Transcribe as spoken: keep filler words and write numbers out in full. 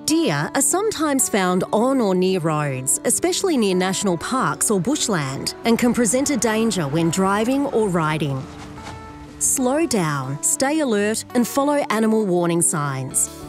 Deer are sometimes found on or near roads, especially near national parks or bushland, and can present a danger when driving or riding. Slow down, stay alert and follow animal warning signs.